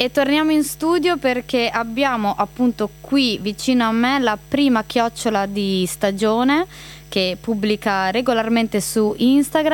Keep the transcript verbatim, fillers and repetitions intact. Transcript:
E torniamo in studio perché abbiamo appunto qui vicino a me la prima chiocciola di stagione che pubblica regolarmente su Instagram.